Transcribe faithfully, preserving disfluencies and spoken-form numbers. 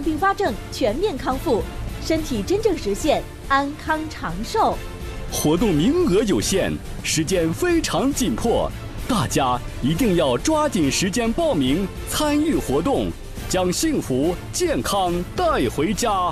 并发症全面康复，身体真正实现安康长寿。 活动名额有限，时间非常紧迫，大家一定要抓紧时间报名参与活动，将幸福健康带回家。